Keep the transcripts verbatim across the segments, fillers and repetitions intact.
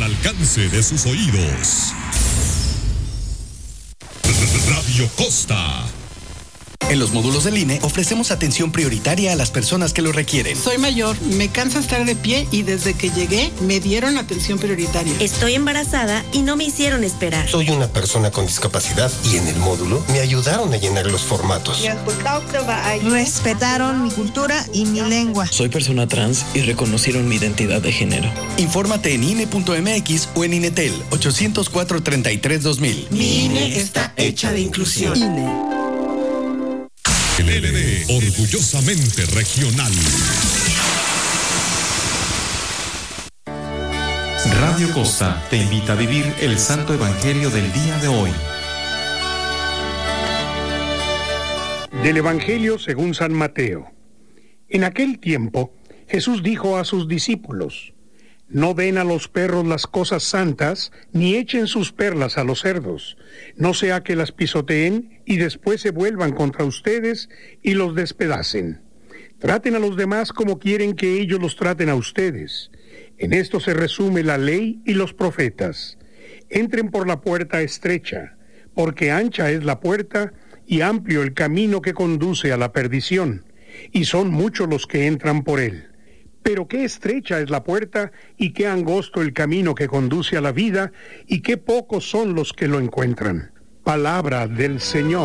al alcance de sus oídos. Radio Costa. En los módulos del I N E ofrecemos atención prioritaria a las personas que lo requieren. Soy mayor, me cansa estar de pie y desde que llegué me dieron atención prioritaria. Estoy embarazada y no me hicieron esperar. Soy una persona con discapacidad y en el módulo me ayudaron a llenar los formatos. Respetaron mi cultura y mi lengua. Soy persona trans y reconocieron mi identidad de género. Infórmate en I N E punto M X o en INETEL ocho cero cuatro, treinta y tres, dos mil. Mi I N E está hecha de inclusión. I N E. L L D, orgullosamente regional. Radio Costa te invita a vivir el Santo Evangelio del día de hoy. Del Evangelio según San Mateo. En aquel tiempo, Jesús dijo a sus discípulos: No den a los perros las cosas santas, ni echen sus perlas a los cerdos, no sea que las pisoteen y después se vuelvan contra ustedes y los despedacen. Traten a los demás como quieren que ellos los traten a ustedes. En esto se resume la ley y los profetas. Entren por la puerta estrecha, porque ancha es la puerta y amplio el camino que conduce a la perdición, y son muchos los que entran por él. Pero qué estrecha es la puerta y qué angosto el camino que conduce a la vida y qué pocos son los que lo encuentran. Palabra del Señor.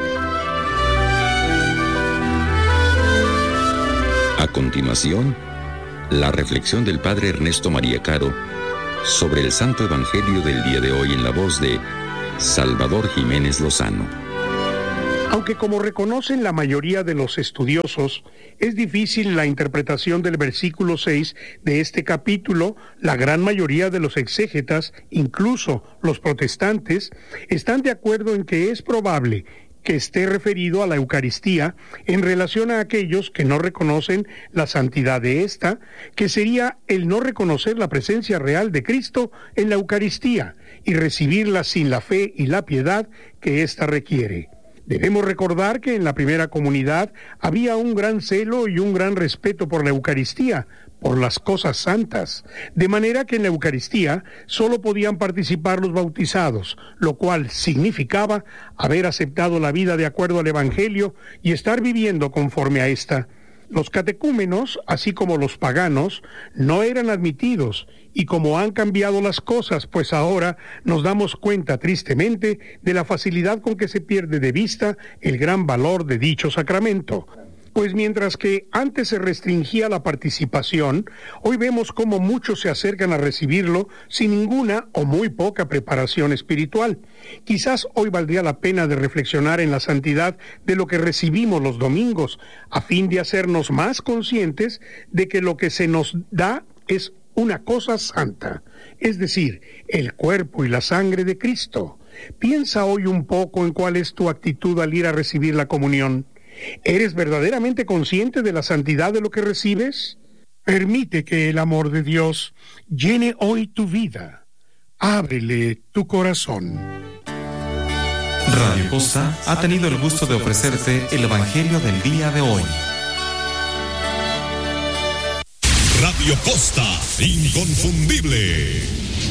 A continuación, la reflexión del Padre Ernesto María Caro sobre el Santo Evangelio del día de hoy en la voz de Salvador Jiménez Lozano. Aunque como reconocen la mayoría de los estudiosos, es difícil la interpretación del versículo seis de este capítulo, la gran mayoría de los exégetas, incluso los protestantes, están de acuerdo en que es probable que esté referido a la Eucaristía en relación a aquellos que no reconocen la santidad de esta, que sería el no reconocer la presencia real de Cristo en la Eucaristía y recibirla sin la fe y la piedad que ésta requiere. Debemos recordar que en la primera comunidad había un gran celo y un gran respeto por la Eucaristía, por las cosas santas, de manera que en la Eucaristía solo podían participar los bautizados, lo cual significaba haber aceptado la vida de acuerdo al Evangelio y estar viviendo conforme a esta. Los catecúmenos, así como los paganos, no eran admitidos, y como han cambiado las cosas, pues ahora nos damos cuenta tristemente de la facilidad con que se pierde de vista el gran valor de dicho sacramento. Pues mientras que antes se restringía la participación, hoy vemos cómo muchos se acercan a recibirlo sin ninguna o muy poca preparación espiritual. Quizás hoy valdría la pena de reflexionar en la santidad de lo que recibimos los domingos, a fin de hacernos más conscientes de que lo que se nos da es una cosa santa, es decir, el cuerpo y la sangre de Cristo. Piensa hoy un poco en cuál es tu actitud al ir a recibir la comunión. ¿Eres verdaderamente consciente de la santidad de lo que recibes? Permite que el amor de Dios llene hoy tu vida. Ábrele tu corazón. Radio Costa ha tenido el gusto de ofrecerte el Evangelio del día de hoy. Radio Costa, inconfundible.